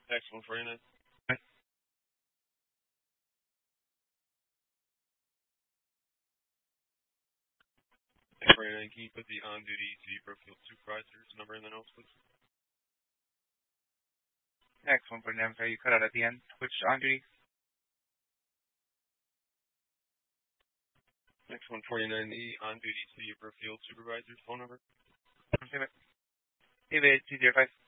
X149. X149, can you put the on-duty City Brookfield supervisor's number in the notes, please? X149, I'm sorry, you cut out at the end. Which on-duty? X149, the on-duty City of Brookfield supervisor's phone number. David 205.